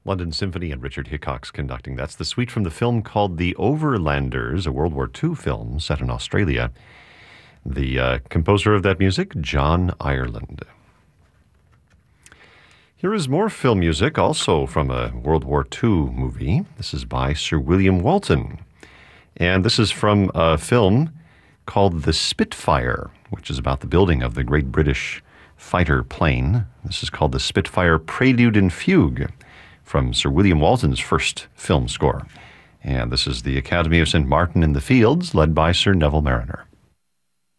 London Symphony and Richard Hickox conducting. That's the suite from the film called The Overlanders, a World War II film set in Australia. The composer of that music, John Ireland. Here is more film music, also from a World War II movie. This is by Sir William Walton. And this is from a film called The Spitfire, which is about the building of the great British fighter plane. This is called The Spitfire Prelude and Fugue, from Sir William Walton's first film score. And this is the Academy of St. Martin in the Fields, led by Sir Neville Marriner.